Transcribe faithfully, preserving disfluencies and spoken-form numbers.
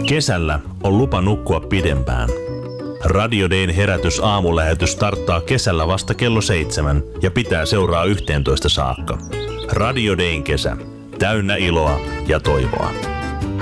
Kesällä on lupa nukkua pidempään. Radio Dayn herätys aamulähetys starttaa kesällä vasta kello seitsemän ja pitää seuraa yhteentoista saakka. Radio Dayn kesä. Täynnä iloa ja toivoa.